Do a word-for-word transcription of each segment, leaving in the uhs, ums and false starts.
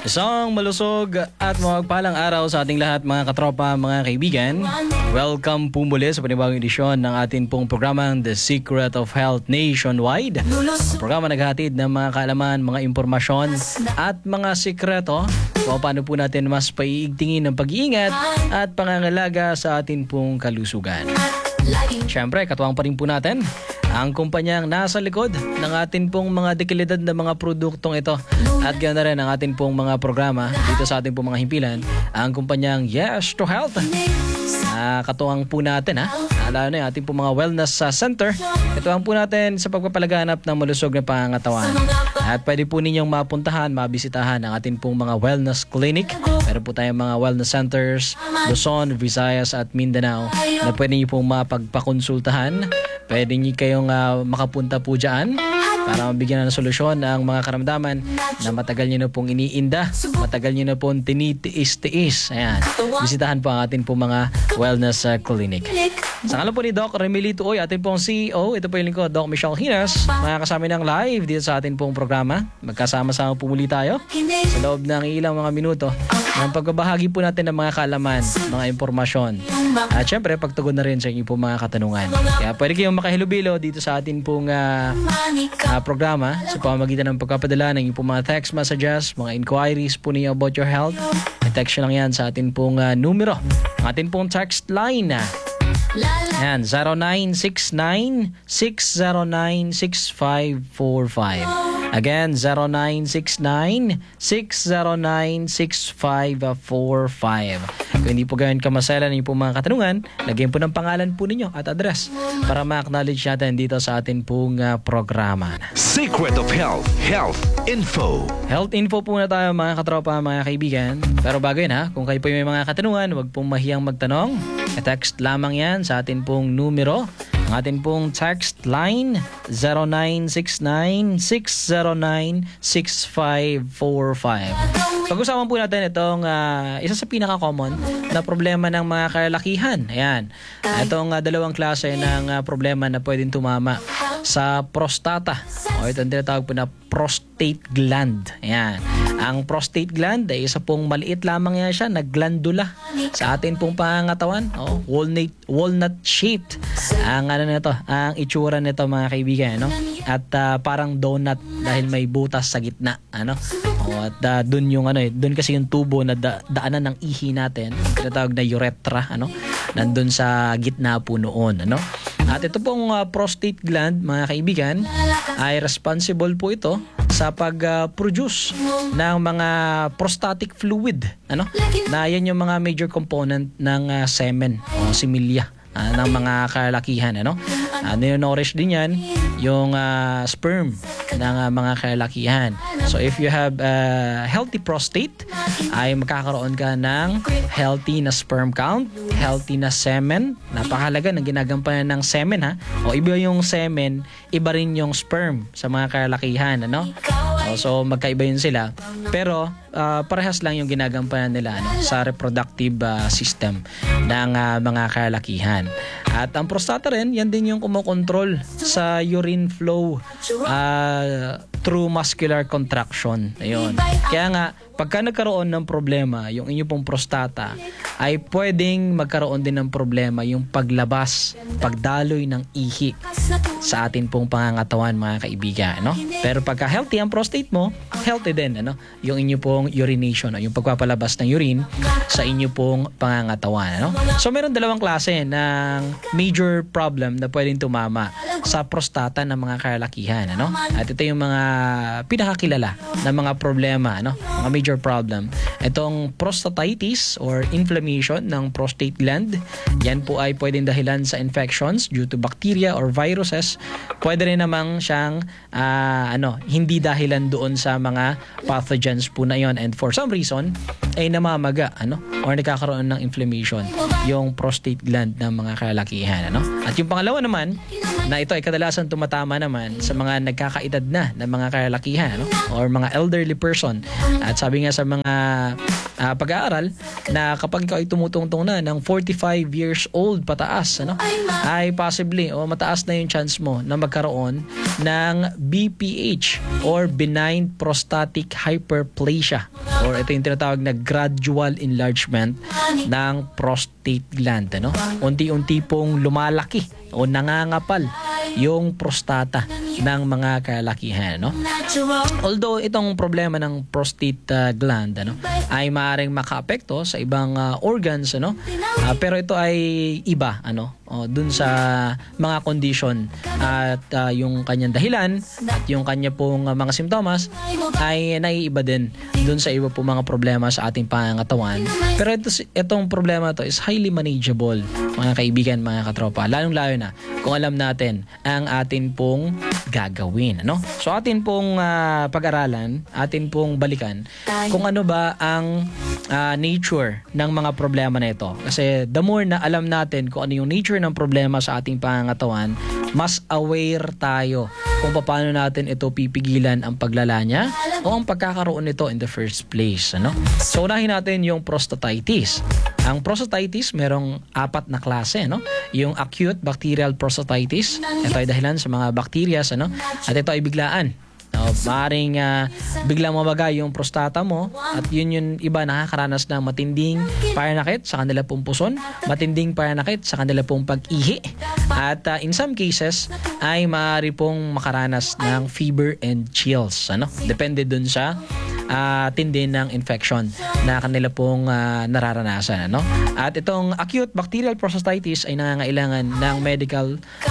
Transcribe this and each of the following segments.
Isang malusog at mapagpalang araw sa ating lahat mga katropa, mga kaibigan. Welcome po muli sa panibagong edisyon ng ating pong programang The Secret of Health Nationwide. Ang programa naghahatid ng mga kaalaman, mga impormasyon at mga sikreto kung paano po natin mas paiigtingin ng pag-iingat at pangangalaga sa ating pong kalusugan. Siyempre, katuwang pa rin po natin ang kumpanyang nasa likod ng atin pong mga dekalidad na mga produktong ito. At ganoon na rin ang atin pong mga programa dito sa ating pong mga himpilan, ang kumpanyang Yes to Health. Uh, katuwang po natin ha, lalo na yung ating pong mga wellness uh, center. Katuwang po natin sa pagpapalaganap ng malusog na pangangatawan. At pwede po ninyong mapuntahan, mabisitahan ang ating pong mga wellness clinic. Meron po tayong mga wellness centers, Luzon, Visayas at Mindanao na pwede nyo pong mapagpakonsultahan. Pwede nyo kayong uh, makapunta po dyan para mabigyan ng solusyon ang mga karamdaman na matagal nyo na pong iniinda, matagal nyo na pong tinitiis-tiis. Ayan, bisitahan po ang ating pong mga wellness uh, clinic. Sa ngalan po ni Doc Remilito Oy, ating pong C E O, ito po yung lingkod, Doc Michelle Hinas. Mga kasama ng live dito sa ating pong programa. Magkasama-sama po muli tayo sa loob ng ilang mga minuto ng pagbabahagi po natin ng mga kaalaman, mga impormasyon. At syempre, pagtugon na rin sa inyong pong mga katanungan. Kaya pwede kayong makahilubilo dito sa ating pong uh, uh, programa sa pamamagitan ng pagpapadala ng inyong pong mga text messages, mga inquiries po niyo about your health. I-text lang yan sa ating pong uh, numero. Ang ating pong text line na yan, zero nine six nine, six zero nine, six five four five. Again, zero nine six nine, six zero nine, six five four five. Kung hindi po ganyan kamaselan yung po mga katanungan, lagyan po ng pangalan po ninyo at address para ma-acknowledge natin dito sa atin pong uh, programa. Secret of Health, Health Info. Health info po na tayo mga katropa, mga kaibigan. Pero bago yun ha, kung kayo po may mga katanungan, huwag pong mahiyang magtanong. E-text lamang yan sa atin pong numero. Ang atin pong text line zero nine six nine, six zero nine, six five four five. Pag-usapan po natin itong uh, isa sa pinaka-common na problema ng mga kalalakihan. Ayan. Itong uh, dalawang klase ng uh, problema na pwedeng tumama sa prostata. O ito ang tinatawag po na prostate gland. Ayan. Ang prostate gland ay isa pong maliit lamang yan siya na glandula sa atin pong pangangatawan. O, walnut, walnut shaped. Ang ano nito, ang itsura nito mga kaibigan, no? At uh, parang donut dahil may butas sa gitna, ano? O, at uh, doon yung ano eh, doon kasi yung tubo na da- daanan ng ihi natin, tinatawag na urethra, ano? Nandun sa gitna po noon, ano? At ito pong uh, prostate gland, mga kaibigan, ay responsible po ito sa pag-produce uh, ng mga prostatic fluid, ano? Na yan yung mga major component ng uh, semen o similya uh, ng mga kalalakihan, ano? Uh, nino-nourish din yan yung uh, sperm ng uh, mga kalalakihan. So if you have a healthy prostate, ay magkakaroon ka ng healthy na sperm count, healthy na semen. Napakahalaga ng ginagampanan ng semen ha. O iba yung semen, iba rin yung sperm sa mga kalalakihan, ano? O, so magkaiba yun sila. Pero uh, parehas lang yung ginagampanan nila ano, sa reproductive uh, system ng uh, mga kalalakihan. At ang prostata rin, yan din yung kumokontrol sa urine flow uh, through muscular contraction. Ayun. Kaya nga, pagka nagkaroon ng problema yung inyo pong prostata, ay pwedeng magkaroon din ng problema yung paglabas, pagdaloy ng ihi sa atin pong pangangatawan, mga kaibigan, no? Pero pagka healthy ang prostate mo, healthy din, ano? Yung inyo pong urination, no? Yung pagpapalabas ng urine sa inyo pong pangangatawan, ano? So meron dalawang klase ng major problem na pwedeng tumama sa prostata ng mga kalalakihan, ano? At ito yung mga pinakakilala na mga problema, ano? Mga major problem. Itong prostatitis or inflammation ng prostate gland, yan po ay pwedeng dahilan sa infections due to bacteria or viruses. Pwede rin namang siyang uh, ano, hindi dahilan doon sa mga pathogens po na yon, and for some reason ay namamaga, ano, or nagkakaroon ng inflammation yung prostate gland ng mga kalalakihan, ano. At yung pangalawa naman, na ito ay kadalasan tumatama naman sa mga nagkakaedad na ng mga kalalakihan, ano, or mga elderly person. At sabi nga sa mga ah, pag-aaral na kapag ikaw ay tumutungtong na ng forty-five years old pataas, ano, ay possibly o mataas na yung chance mo na magkaroon ng B P H or benign prostatic hyperplasia, or ito yung tinatawag na gradual enlargement ng prostate gland, ano. Unti-unti pong lumalaki o nangangapal yung prostata ng mga kalakihan, no? Although itong problema ng prostate uh, gland, ano, ay maaaring makaapekto sa ibang uh, organs, ano, uh, pero ito ay iba, ano, o, dun sa mga condition at uh, yung kanyang dahilan at yung kanya pong uh, mga simptomas ay naiiba din dun sa iba pong mga problema sa ating pangangatawan. Pero ito, itong problema to is highly manageable, mga kaibigan, mga katropa, lalong-lalo na kung alam natin ang atin pong gagawin, ano? So atin pong uh, pag-aralan, atin pong balikan kung ano ba ang uh, nature ng mga problema na ito. Kasi the more na alam natin kung ano yung nature ng problema sa ating pangangatawan, mas aware tayo kung paano natin ito pipigilan ang paglala niya o ang pagkakaroon nito in the first place, ano? So unahin natin yung prostatitis. Ang prostatitis, merong apat na klase, no? Yung acute bacterial prostatitis, ito ay dahilan sa mga bacteria, ano? At ito ay biglaan. No, maaaring uh, biglang mabaga yung prostata mo at yun yung iba nakakaranas ng matinding pananakit sa kanila pong puson, matinding pananakit sa kanila pong pag-ihi, at uh, in some cases ay maaari pong makaranas ng fever and chills, ano? Depende dun sa uh, tindi ng infection na kanila pong uh, nararanasan, ano? At itong acute bacterial prostatitis ay nangangailangan ng medical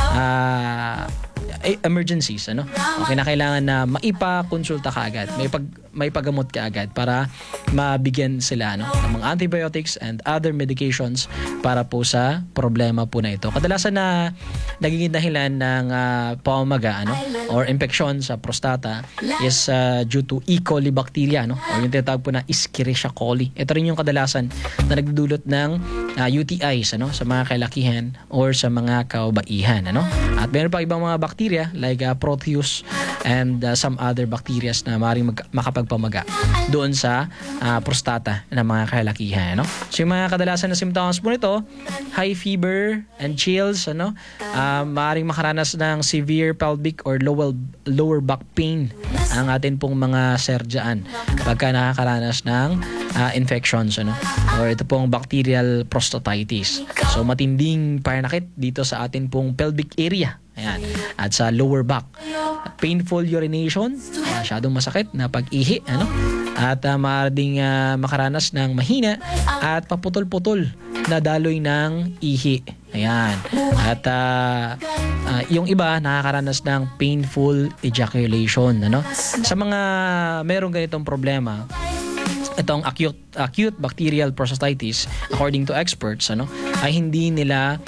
uh, emergencies, ano? Okay, na kailangan na maipa-konsulta ka agad, may pag may paggamot ka agad para mabigyan sila, ano, ng mga antibiotics and other medications para po sa problema po na ito. Kadalasan na nagiging dahilan ng uh, pamamaga, ano, or infection sa prostata is uh, due to E. coli bacteria, no, or yung tinatawag po na Escherichia coli. Ito rin yung kadalasan na nagdudulot ng uh, U T Is, ano, sa mga kalakihan or sa mga kababaihan, ano. At meron pa ibang mga bacteria like uh, Proteus and uh, some other bacteria na maaaring mag- makapagpamaga doon sa uh, prostata ng mga kalakihan, no? So yung mga kadalasan na symptoms po nito, high fever and chills, ano, uh, maaaring makaranas ng severe pelvic or lower lower back pain ang atin pong mga sir dyan pagka nakakaranas ng uh, infections, ano, or ito pong bacterial prostatitis. So matinding pananakit dito sa atin pong pelvic area, ayan, at sa lower back, painful urination, masyadong masakit na pag-ihi, ano, at uh, maaaring uh, makaranas ng mahina at paputol-putol na daloy ng ihi, ayan, at uh, uh, yung iba nakakaranas ng painful ejaculation, ano. Sa mga merong ganitong problema, itong acute acute bacterial prostatitis, according to experts, ano, ay hindi nila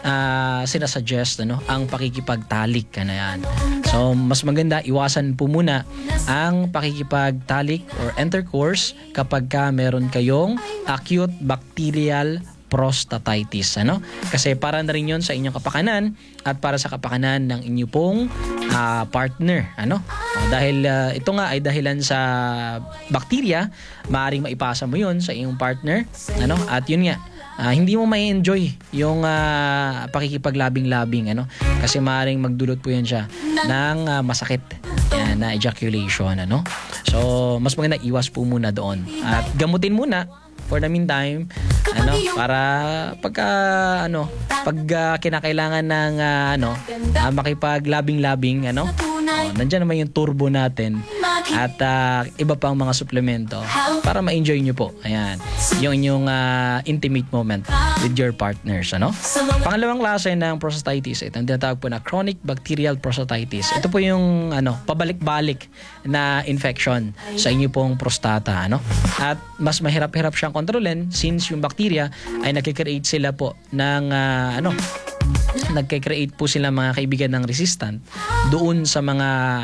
uh, sinasuggest, ano, ang pakikipagtalik, ano yan. So mas maganda iwasan po muna ang pakikipagtalik or intercourse kapag ka meron kayong acute bacterial prostatitis, ano, kasi para na rin yun sa inyong kapakanan at para sa kapakanan ng inyo pong uh, partner, ano. O, dahil uh, ito nga ay dahilan sa bacteria, maaaring maipasa mo yun sa iyong partner, ano, at yun nga, uh, hindi mo may enjoy yung uh, pakikipaglabing-labing, ano, kasi maaaring magdulot po yan siya ng uh, masakit yan, na ejaculation, ano. So mas maganda iwas po muna doon at gamutin muna for the meantime, ano, para pagka ano, pag uh, kinakailangan ng uh, ano, uh, makipaglabing-labing, ano, oh, nandiyan naman yung turbo natin at uh, iba pang mga suplemento para ma-enjoy nyo po, ayan, yung inyong uh, intimate moment with your partners, ano. Pangalawang klase ng prostatitis, ito ang tinatawag po na chronic bacterial prostatitis. Ito po yung ano, pabalik-balik na infection sa inyo pong prostata, ano, at mas mahirap-hirap siyang kontrolin since yung bacteria ay nagke-create sila po ng uh, ano, nagke-create po sila, mga kaibigan, ng resistant doon sa mga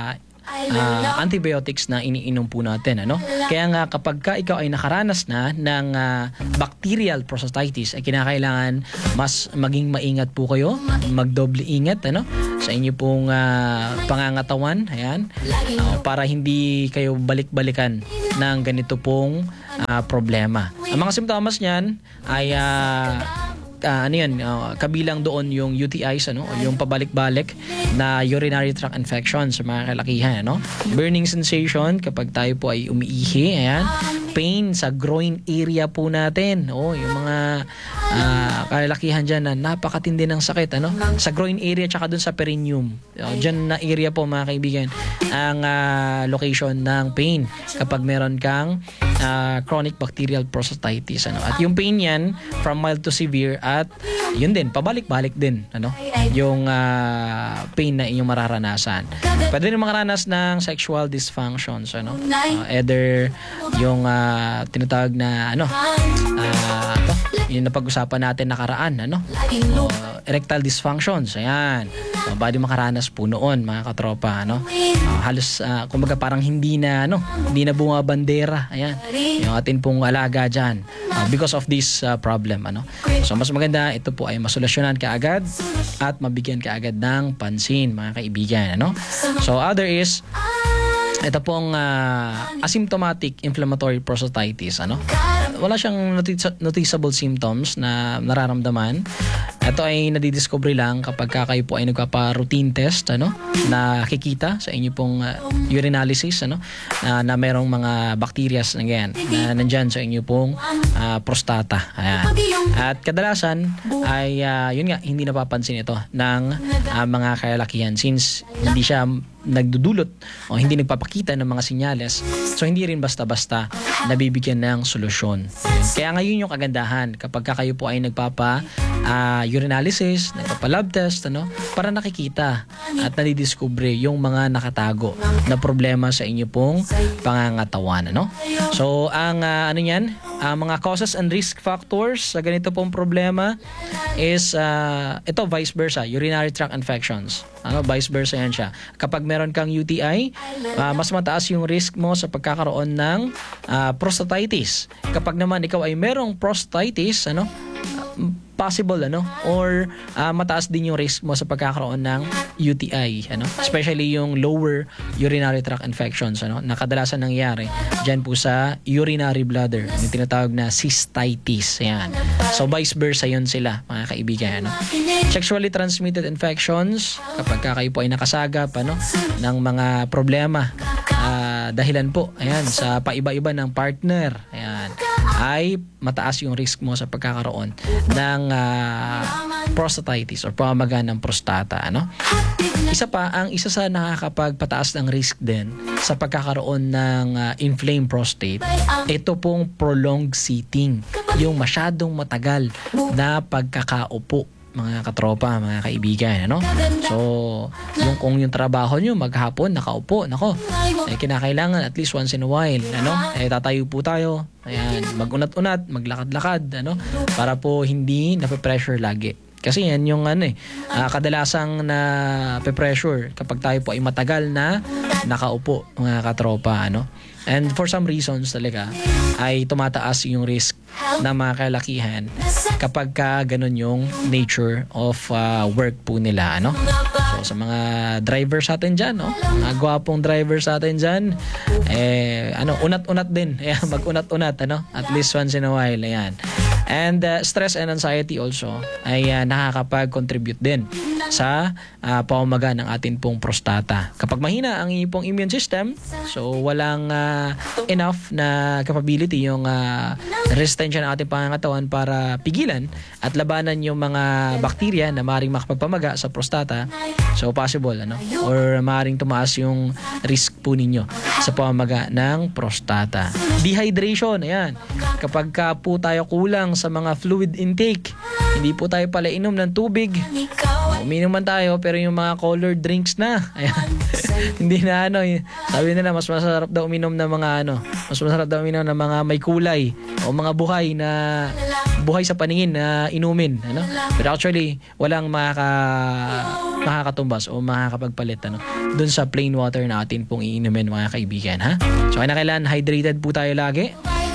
ah, antibiotics na iniinom po natin, ano? Kaya nga kapag ka ikaw ay nakaranas na ng ah, bacterial prostatitis, ay kinakailangan mas maging maingat po kayo, magdoble ingat, ano? Sa inyo pong ah, pangangatawan, ayan, ah, para hindi kayo balik-balikan ng ganito pong ah, problema. Ang mga simptomas niyan ay ah, ah, ano yan, ah, kabilang doon yung U T Is, ano, o yung pabalik-balik na urinary tract infection sa mga kalakihan, ano? Burning sensation kapag tayo po ay umiihi, ayan. Pain sa groin area po natin. Oh, yung mga ah, kalalakihan dyan na napakatindi ng sakit, ano? Sa groin area tsaka dun sa perineum. Oh, dyan na area po, mga kaibigan, ang ah, location ng pain kapag meron kang ah, chronic bacterial prostatitis, ano? At yung pain yan from mild to severe, at yun din, pabalik-balik din, ano? Yung ah, pain na inyong mararanasan. Pwede rin makaranas ng sexual dysfunctions, ano? Uh, either yung ah, tinatawag na ano, ah, ito, yung napag-usapan natin nakaraan, ano? Uh, erectile dysfunctions, ayan. So, bali makaranas po noon, mga katropa, ano? Uh, halos uh, kumbaga parang hindi na ano, hindi na bumabandera, ayan. Yung atin pong alaga diyan uh, because of this uh, problem, ano? So mas maganda ito po ay masolusyonan kaagad at mabigyan kaagad ng pansin, mga kaibigan, ano? So other is ito pong uh, asymptomatic inflammatory prostatitis, ano? Wala siyang notice- noticeable symptoms na nararamdaman. Ito ay nadidiscover lang kapag ka kayo po ay nagpapa-routine test, ano? Nakikita sa inyo pong uh, urinalysis, ano? Na, na merong mga bacteria na ganyan na nandyan sa inyo pong uh, prostata. Ayan. At kadalasan ay uh, yun nga, hindi napapansin ito ng uh, mga kalalakihan since hindi siya nagdudulot o hindi nagpapakita ng mga sinyales, so hindi rin basta-basta nabibigyan ng solusyon. Kaya ngayon yung kagandahan kapag ka kayo po ay nagpapa uh, urinalysis, nagpapa-lab test, ano, para nakikita at nadidiscover yung mga nakatago na problema sa inyo pong pangangatawan, ano? So ang uh, ano yan, ang uh, mga causes and risk factors sa ganito pong problema is uh, ito vice versa, urinary tract infections. Ano, vice versa yan siya. Kapag meron kang U T I, uh, mas mataas yung risk mo sa pagkakaroon ng uh, prostatitis. Kapag naman ikaw ay merong prostatitis, ano, possible, ano, or uh, mataas din yung risk mo sa pagkakaroon ng U T I, ano, especially yung lower urinary tract infections, ano, na kadalasan nangyayari dyan po sa urinary bladder, yung tinatawag na cystitis. Yan. So vice versa yun sila, mga kaibigan, ano. Sexually transmitted infections, kapag ka kayo po ay nakasagap, ano, ng mga problema uh, dahilan po, ayan, sa paiba-iba ng partner, ayan, ay mataas yung risk mo sa pagkakaroon ng uh, prostatitis or pamamaga ng prostata, ano? Isa pa, ang isa sa nakakapagpataas ng risk din sa pagkakaroon ng uh, inflamed prostate, ito pong prolonged sitting, yung masyadong matagal na pagkakaupo, mga katropa, mga kaibigan, ano? So, yung kung yung trabaho nyo maghapon nakaupo, nako, eh, kinakailangan at least once in a while, ano? Eh, tatayo po tayo, ayan, magunat-unat, maglakad-lakad, ano? Para po hindi nape-pressure lagi. Kasi yan yung ano eh, uh, kadalasang na pe-pressure kapag tayo po ay matagal na nakaupo, mga katropa, ano? And for some reasons talaga ay tumataas yung risk ng mga kalakihan kapag ka ganun yung nature of uh, work po nila, ano? So sa mga drivers natin dyan, no? Mga gwapong drivers natin dyan, eh, ano, unat-unat din. Ayan, mag-unat-unat, ano? At least once in a while, ayan. And uh, stress and anxiety also ay uh, nakakapag-contribute din sa uh, pamamaga ng atin pong prostata. Kapag mahina ang inyong immune system, so walang uh, enough na capability yung uh, resistensya ng ating pangangatawan para pigilan at labanan yung mga bakterya na maaaring makapagpamaga sa prostata. So possible, ano? Or maaaring tumaas yung risk po ninyo sa pamamaga ng prostata. Dehydration, ayan. Kapag ka po tayo kulang sa mga fluid intake, hindi po tayo pala inom ng tubig, uminom man tayo pero yung mga colored drinks na, ayan. Hindi na ano, sabi nila mas masarap daw uminom ng mga ano, mas masarap daw uminom ng mga may kulay o mga buhay na buhay sa paningin na inumin, ano? But actually, walang makaka makakatumbas o makakapagpalit, ano, dun sa plain water na atin pong iinumin, mga kaibigan, ha? So kailangan hydrated po tayo lagi.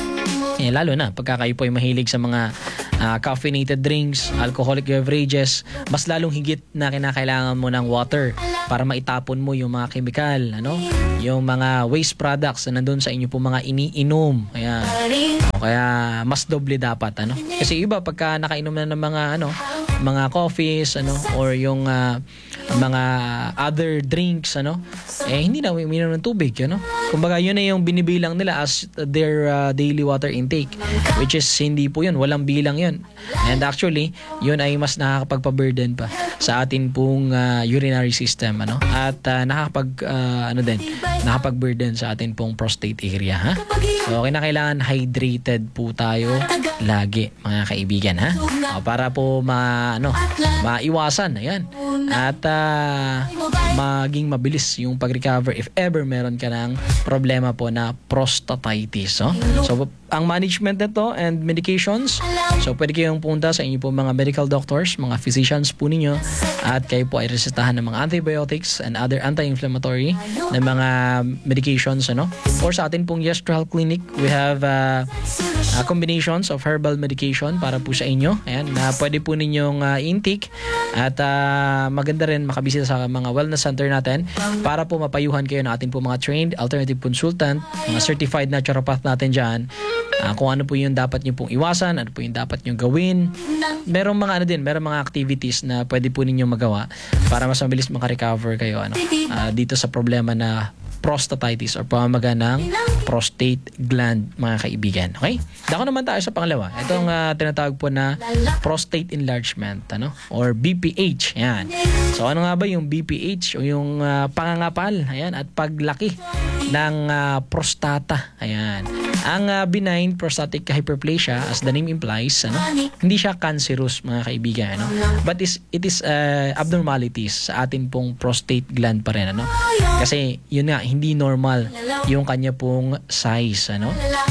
Eh, lalo na pagka kayo po ay mahilig sa mga uh, caffeinated drinks, alcoholic beverages, mas lalong higit na kinakailangan mo ng water para maitapon mo yung mga chemical, ano? Yung mga waste products na nandun sa inyo po mga iniinom. Ayan. O kaya mas doble dapat, ano? Kasi iba pagka nakainom na ng mga ano, mga coffees, ano, or yung uh, mga other drinks, ano, eh hindi na uminom ng tubig, ano. Kumbaga yun na yung binibilang nila as their uh, daily water intake, which is hindi po yun, walang bilang yun. And actually, yun ay mas nakakapagpa-burden pa sa atin pong uh, urinary system, ano, at uh, nakakapag uh, ano din, nakakapag-burden sa atin pong prostate area, ha. So kinakailangan hydrated po tayo lagi, mga kaibigan, ha. O, para po ma ano, maiwasan, ayan. At uh, maging mabilis yung pag-recover if ever meron ka ng problema po na prostatitis. So, so ang management nito and medications, so pwede kayong punta sa inyo po mga medical doctors, mga physicians po ninyo, at kayo po ay resetahan ng mga antibiotics and other anti-inflammatory na mga medications, ano. Or sa atin pong Yestral Clinic, we have uh, uh, combinations of herbal medication para po sa inyo, ayan, na pwede po ninyong uh, intake. At uh, maganda rin makabisita sa mga wellness center natin para po mapayuhan kayo ng ating po mga trained alternative consultant, mga certified naturopath natin dyan, uh, kung ano po yung dapat nyo pong iwasan, ano po yung dapat nyo gawin. Merong mga ano din, merong mga activities na pwede po ninyo magawa para mas mabilis makarecover kayo, ano, uh, dito sa problema na prostatitis or pamamaga ng prostate gland, mga kaibigan. Okay? Dako naman tayo sa pangalawa. Itong uh, tinatawag po na prostate enlargement, ano, or B P H. Ayan. So ano nga ba yung B P H o yung uh, pangangapal, ayan, at paglaki ng uh, prostata. Ayan. Ang uh, benign prostatic hyperplasia, as the name implies, ano, hindi siya cancerous, mga kaibigan, ano, but is, it is uh, abnormalities sa atin pong prostate gland pa rin, ano. Kasi yun nga, hindi normal yung kanya pong size, ano.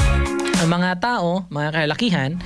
Ang mga tao, mga kalakihan,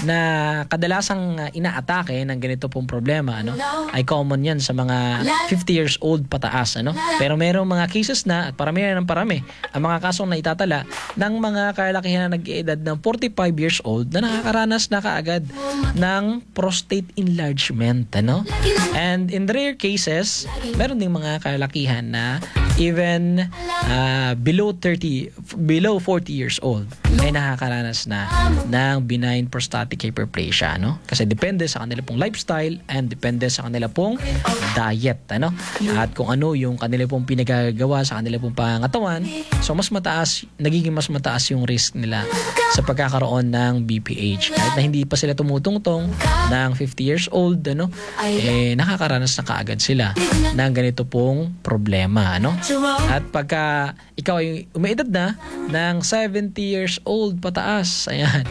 na kadalasang uh, inaatake ng ganito pong problema, ano, ay common yan sa mga fifty years old pataas, ano. Pero mayroong mga cases na, at parami na ng parami, ang mga kasong na itatala ng mga kalakihan na nag-iedad ng forty-five years old na nakakaranas na kaagad ng prostate enlargement, ano. And in rare cases, meron ding mga kalakihan na even uh, below thirty, below forty years old ay nakakaranas na ng benign prostatic hyperplasia, no? Kasi depende sa kanila pong lifestyle and depende sa kanila pong diet, ano? At kung ano yung kanila pong pinagagawa sa kanila pong pangangatawan, so mas mataas, nagiging mas mataas yung risk nila sa pagkakaroon ng B P H. Kahit na hindi pa sila tumutungtong ng fifty years old, ano, eh nakakaranas na kaagad sila ng ganito pong problema, ano? At pagka ikaw ay umaedad na ng seventy years old pataas, ayan,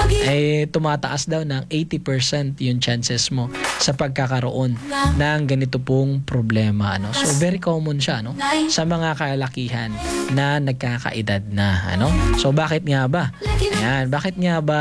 ay tumataas daw ng eighty percent yung chances mo sa pagkakaroon ng ganito pong problema, ano. So very common siya, no, sa mga kalakihan na nagkakaedad na, ano. So bakit nga ba? Ayan, bakit nga ba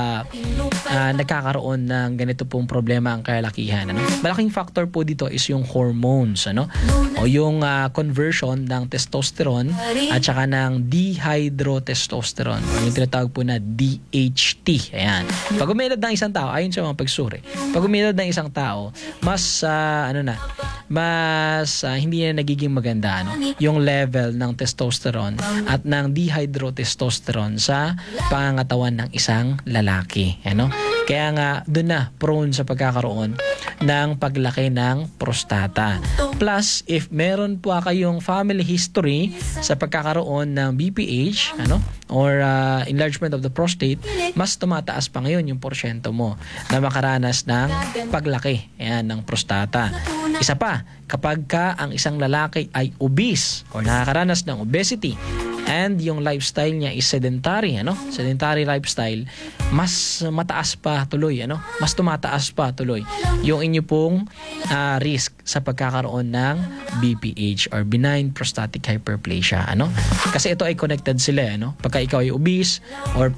uh, nagkakaroon ng ganito pong problema ang kalakihan, ano? Malaking factor po dito is yung hormones, ano, o yung uh, conversion ng testosterone at saka ng dihydrotestosterone, o yung tinatawag po na D H T. Ayan. Pag umedad ng isang tao, ayon sa mga pagsuri, pag umedad ng isang tao, mas uh, ano na, mas uh, hindi na nagiging maganda, ano, yung level ng testosterone at ng dihydrotestosterone sa pangangatawan ng isang lalaki, ano. Kaya nga doon na prone sa pagkakaroon ng paglaki ng prostata. Plus, if meron po kayong family history sa pagkakaroon ng B P H, ano, or uh, enlargement of the prostate, mas tumataas pa ngayon yung porsyento mo na makaranas ng paglaki, ayan, ng prostata. Isa pa, kapag ka ang isang lalaki ay obese or nakakaranas ng obesity and yung lifestyle niya is sedentary, ano, sedentary lifestyle, mas mataas pa tuloy, ano, mas tumataas pa tuloy yung inyo pong uh, risk sa pagkakaroon ng B P H or benign prostatic hyperplasia, ano. Kasi ito ay connected sila, ano. Pagka ikaw ay obese or pag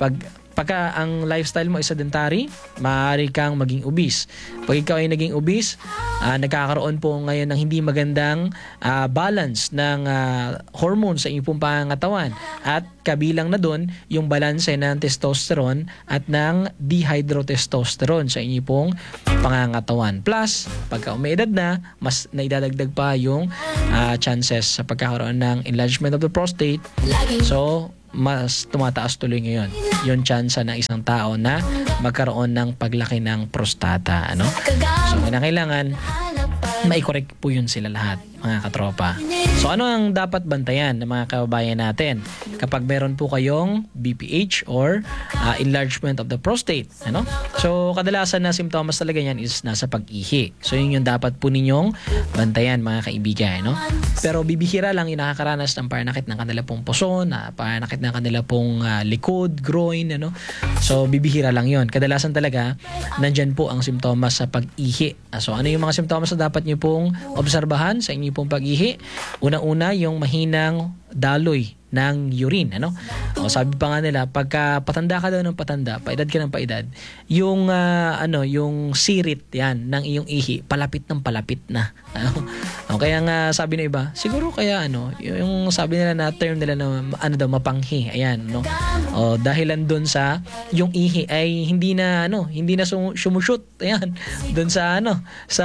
pagka ang lifestyle mo ay sedentary, maaari kang maging obese. Pag ikaw ay naging obese, uh, nagkakaroon po ngayon ng hindi magandang uh, balance ng uh, hormones sa iyong pong pangangatawan. At kabilang na doon yung balanse ng testosterone at ng dihydrotestosterone sa inyong pong pangangatawan. Plus, pagka umeedad na, mas naidadagdag pa yung uh, chances sa pagkakaroon ng enlargement of the prostate. So, mas tumataas tuloy ngayon yung chance ng isang tao na magkaroon ng paglaki ng prostata, ano? So, kailangan mai-correct po yun sila lahat, mga katropa. So, ano ang dapat bantayan ng mga kababayan natin kapag meron po kayong B P H or uh, enlargement of the prostate, ano? So, kadalasan na simptomas talaga yan is nasa pag-ihi. So, yun yung dapat po ninyong bantayan, mga kaibigan, no? Pero bibihira lang yung nakakaranas ng pananakit ng kanila pong puso, na pananakit ng kanila pong uh, likod, groin, ano? So, bibihira lang yun. Kadalasan talaga, nandyan po ang simptomas sa pag-ihi. So, ano yung mga simptomas na dapat nyo pong obserbahan sa inyo pong pag-ihi? Una-una, yung mahinang daloy ng urine, ano? O, sabi pa nga nila, pagka patanda ka daw ng patanda, paedad ka ng paedad, yung uh, ano, yung sirit yan ng iyong ihi, palapit ng palapit na. Ano? O, kaya nga sabi ng iba, siguro kaya ano, yung sabi nila na term nila na ano daw, mapanghi, ayan, no? O, dahilan doon sa yung ihi ay hindi na ano, hindi na sum- sumushoot, ayan, doon sa ano, sa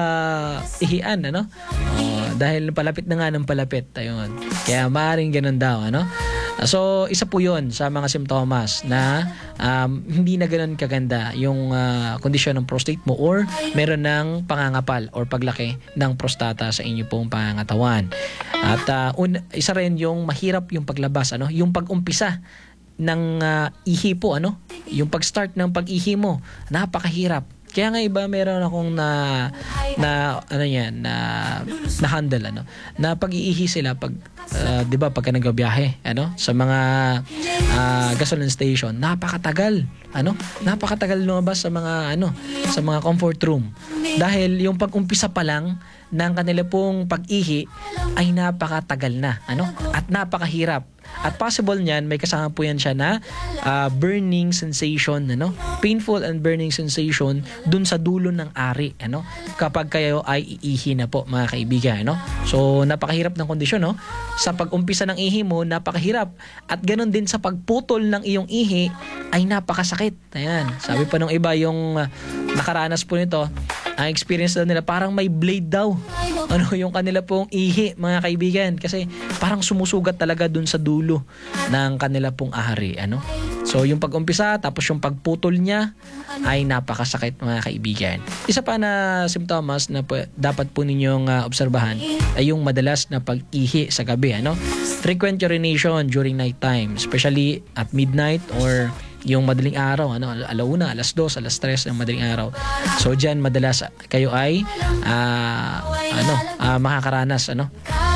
ihian, ano? O, dahil palapit na nga ng palapit, ayun. Kaya maaaring ganun daw, ano? So, isa po yun sa mga simptomas na um, hindi na ganun kaganda yung uh, kondisyon ng prostate mo or meron ng pangangapal or paglaki ng prostata sa inyo pong pangangatawan. At uh, un- isa rin yung mahirap yung paglabas, ano? Yung pag-umpisa ng uh, ihi po, ano? Yung pag-start ng pag-ihi mo, napakahirap. Kaya nga iba meron akong na na ano yan na na handle, ano, na pag-iihi sila pag uh, 'di ba pagka nagbiyahe, ano, sa mga uh, gasoline station, napakatagal, ano, napakatagal lumabas sa mga ano sa mga comfort room dahil yung pag-umpisa pa lang ng kanila pong pag-ihi ay napakatagal na, ano, at napakahirap. At possible niyan, may kasama po yan siya na uh, burning sensation, ano? Painful and burning sensation dun sa dulo ng ari, ano? Kapag kayo ay iihi na po, mga kaibigan, ano? So, napakahirap ng kondisyon, no? Sa pag-umpisa ng ihi mo, napakahirap. At ganun din sa pagputol ng iyong ihi, ay napakasakit. Ayan. Sabi pa nung iba, yung uh, nakaranas po nito, ang experience daw nila, parang may blade daw. Ano yung kanila pong ihi, mga kaibigan. Kasi parang sumusugat talaga dun sa dulo ng kanila pong ahari, ano? So, yung pag-umpisa, tapos yung pagputol niya, ay napakasakit, mga kaibigan. Isa pa na simptomas na po, dapat po ninyong uh, obserbahan ay yung madalas na pag-ihi sa gabi, ano? Frequent urination during night time, especially at midnight or yung madaling araw, ano, alauna, alas dos, alas tres ng madaling araw. So diyan madalas kayo ay uh, ano, uh, makakaranas, ano,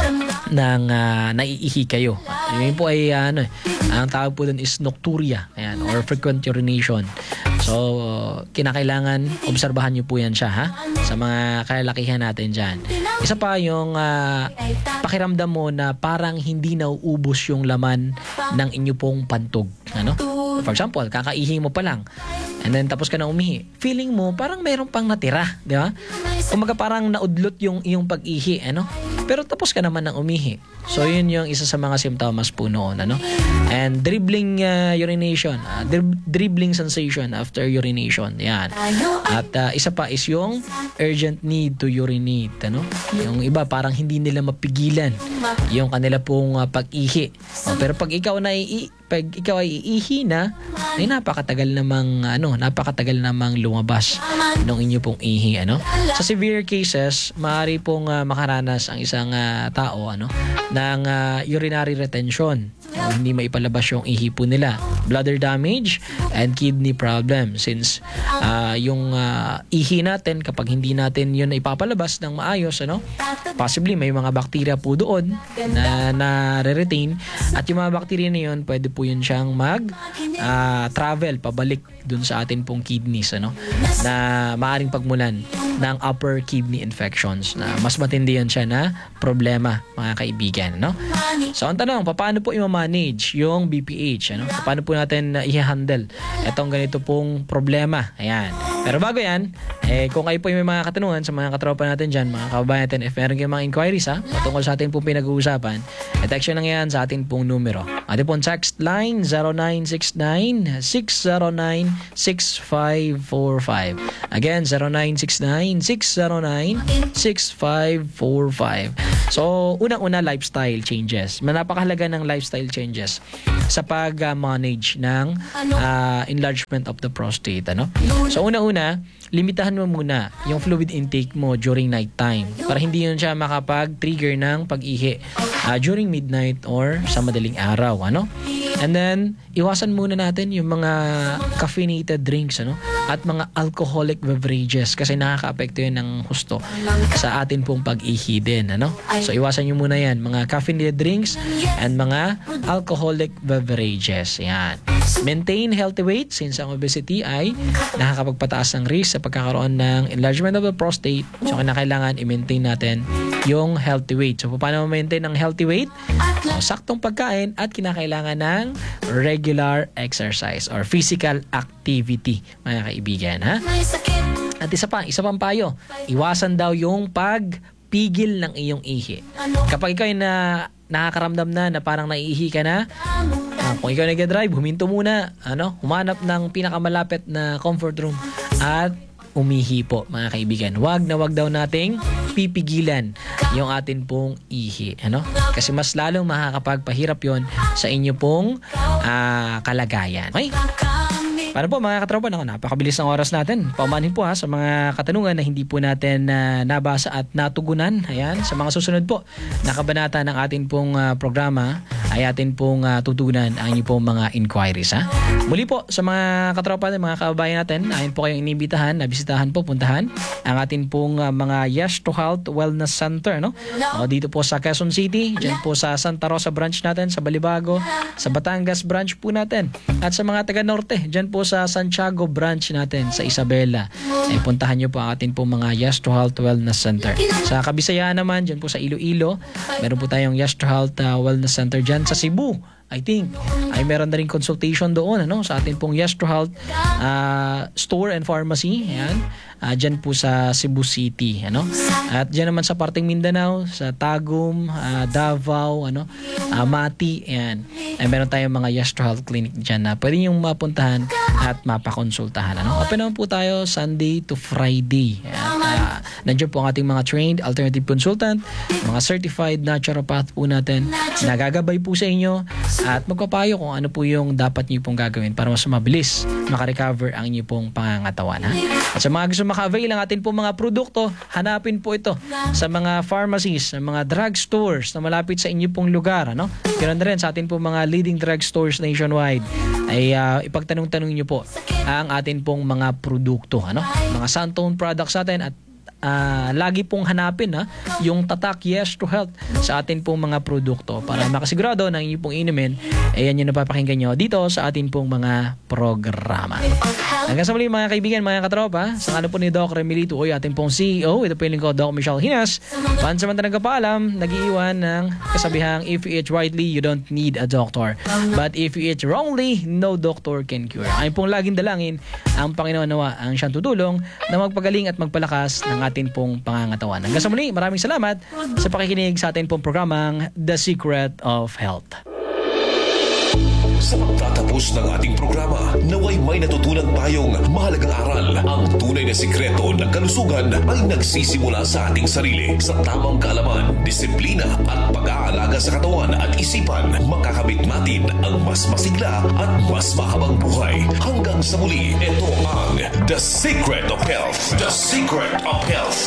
ng uh, naiihi kayo. Yun po ay uh, ano, ang tawag po doon is nocturia, ayan, or frequent urination. So kinakailangan obserbahan niyo po yan siya, ha, sa mga kalalakihan natin diyan. Isa pa yung uh, pakiramdam mo na parang hindi nauubos yung laman ng inyo pong pantog, ano? For example, kakaihi mo pa lang and then tapos ka na umihi. Feeling mo parang mayroon pang natira, di ba? Kumaga parang naudlot yung iyong pag-ihi, ano? Pero tapos ka naman ng umihi. So yun yung isa sa mga simptomas po noon, ano? And dribbling uh, urination, uh, drib- dribbling sensation after urination. Yan. At uh, isa pa is yung urgent need to urinate, ano? Yung iba parang hindi nila mapigilan yung kanila pong uh, pag-ihi. Oh, pero pag ikaw na i- pag ikaw ay iihi na, ay napakatagal namang ano, napakatagal namang lumabas ng inyo pong ihi, ano? Sa severe cases, maaari pong uh, makaranas ang isang uh, tao, ano, ng uh, urinary retention. O, hindi maipalabas yung ihi po nila. Bladder damage and kidney problem, since uh, yung uh, ihi natin, kapag hindi natin yun ipapalabas ng maayos, ano, possibly may mga bacteria po doon na na-retain, at yung mga bacteria na yun, pwede po yun siyang mag uh, travel pabalik dun sa atin pong kidneys, ano, na maaring pagmulan ng upper kidney infections na mas matindi yan siya na problema, mga kaibigan, no? So ang tanong, paano po i-manage yung B P H, ano? Paano po natin uh, i-handle itong ganito pong problema? Ayan. Pero bago yan, eh, kung kayo po yung may mga katanungan sa mga katropa natin dyan, mga kababayan natin, if meron kayong mga inquiries ha, patungkol sa atin pong pinag-uusapan, text nyo lang yan sa atin pong numero. Atin pong text line zero nine six nine, six zero nine, six five four five. Again, zero nine six nine, six zero nine, six five four five. So, unang-una, lifestyle changes. Napakahalaga ng lifestyle changes sa pag-manage ng uh, enlargement of the prostate. Ano? So, unang-una, limitahan mo muna yung fluid intake mo during night time para hindi yun siya makapag-trigger ng pag-ihi uh, during midnight or sa madaling araw. Ano? And then, iwasan muna natin yung mga caffeinated drinks, ano? At mga alcoholic beverages kasi nakaka-apekto yun ng husto sa atin pong pag-ihi din, ano? So, iwasan nyo muna yan, mga caffeinated drinks and mga alcoholic beverages. Yan. Maintain healthy weight since ang obesity ay nakakapagpataas ng risk sa pagkakaroon ng enlargement of the prostate. So, kailangan i-maintain natin yung healthy weight. So, paano ma-maintain ang healthy weight? So, saktong pagkain at kinakailangan ng regular exercise or physical activity, mga kaibigan, ha? At isa pa, isa pang payo, iwasan daw yung pagpigil ng iyong ihi. Kapag ikaw ay na nakakaramdam na na parang naiihi ka na, uh, kung ikaw nag-drive, huminto muna, ano, humanap ng pinakamalapit na comfort room at umihi po, mga kaibigan. Wag na wag daw nating pipigilan yung atin pong ihi, ano? Kasi mas lalong makakapagpahirap yon sa inyo pong uh, kalagayan. Okay? Paano po mga katropa? Naku, napakabilis ng oras natin. Paumanhin po ha sa mga katanungan na hindi po natin uh, nabasa at natugunan. Ayan, sa mga susunod po na kabanata ng atin pong uh, programa ay atin pong uh, tutugunan ang inyo pong mga inquiries. Ha? Muli po sa mga katropa at mga kababayan natin, ayon po kayong inibitahan na bisitahan po, puntahan ang atin pong uh, mga Yes to Health Wellness Center, no? O, dito po sa Quezon City, dyan po sa Santa Rosa branch natin, sa Balibago, sa Batangas branch po natin, at sa mga taga Norte, dyan po sa Santiago branch natin, sa Isabela. Eh, puntahan nyo po ang atin pong mga Yes to Health Wellness Center. Sa Kabisayaan naman, dyan po sa Iloilo, meron po tayong Yes to Health uh, Wellness Center dyan sa Cebu. I think ay meron na rin consultation doon, ano, sa atin pong Yes to Health uh, store and pharmacy. Ayan. Uh, dyan po sa Cebu City, ano? At dyan naman sa parting Mindanao, sa Tagum, uh, Davao, ano, uh, Mati, ayan. Ay meron tayong mga Yes to Health clinic dyan na pwede yung mapuntahan at mapakonsultahan, ano? Open naman po tayo Sunday to Friday. Ayan. Uh, nandiyan po ang ating mga trained alternative consultant, mga certified naturopath po natin, nagagabay po sa inyo at magpapayo kung ano po yung dapat niyo pong gagawin para mas mabilis makarecover ang inyo pong pangangatawan, ha? At sa mga gusto maka-avail ang atin pong mga produkto, hanapin po ito sa mga pharmacies, sa mga drugstores na malapit sa inyo pong lugar, ano? Ganoon na rin sa atin pong mga leading drugstores nationwide ay uh, ipagtanong-tanong niyo po ang atin pong mga produkto, ano? Mga Santone products natin at Uh, lagi pong hanapin ha, yung tatak Yes to Health sa atin pong mga produkto para makasigurado na inyo pong inumin ay yan yung napapakinggan nyo dito sa atin pong mga programa. Hanggang sa muli mga kaibigan, mga katropa, sa kanan po ni Doc Remilito o ating pong C E O, ito po yung lingkod Doc Michelle Hinas, pansamantang nagpapaalam, nag-iiwan ng kasabihang if you eat rightly, you don't need a doctor, but if you eat wrongly, no doctor can cure. Ay pong laging dalangin ang Panginoon nawa ang siyang tutulong na magpagaling at magpalakas ng atin pong pangangatawan. Hanggang sa muli, maraming salamat sa pakikinig sa atin pong programang The Secret of Health. Sa pagtatapos ng ating programa, naway may natutunan tayong mahalagang aral. Ang tunay na sikreto ng kalusugan ay nagsisimula sa ating sarili. Sa tamang kaalaman, disiplina at pag-aalaga sa katawan at isipan, makakabit natin ang mas masigla at mas mahabang buhay. Hanggang sa muli, ito ang The Secret of Health. The Secret of Health.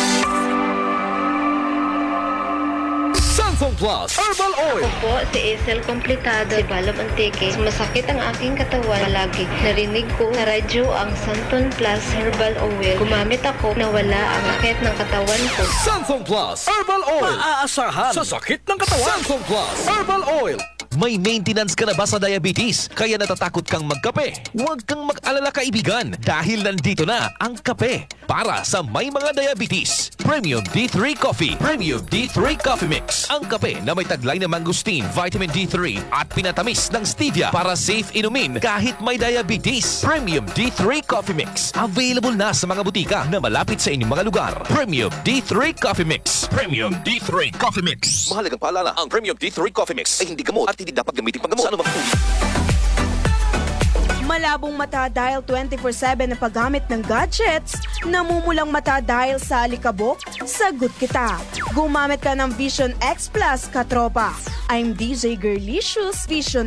Sanfong Plus Herbal Oil. Ako po si Esel Complicado, si Balab Antique. Masakit ang aking katawan palagi. Narinig ko sa radyo ang Santon Plus Herbal Oil. Gumamit ako na wala ang sakit ng katawan ko. Sanfong Plus Herbal Oil. Maaasahan sa sakit ng katawan. Sanfong Plus Herbal Oil. May maintenance ka na ba sa diabetes? Kaya natatakot kang magkape? Huwag kang mag-alala kaibigan dahil nandito na ang kape para sa may mga diabetes. Premium D three Coffee. Premium D three Coffee Mix. Ang kape na may taglay na mangosteen, vitamin D three at pinatamis ng stevia para safe inumin kahit may diabetes. Premium D three Coffee Mix. Available na sa mga butika na malapit sa inyong mga lugar. Premium D three Coffee Mix. Premium D three Coffee Mix. Mahalagang paalala, ang Premium D three Coffee Mix ay hindi gamot at hindi dapat gamitin panggamot sa anumang uri. Malabong mata dahil twenty-four seven na paggamit ng gadgets, namumulang mata dahil sa alikabok, sagot kita. Gumamit ka ng Vision X Plus, katropa. I'm D J Girlicious Vision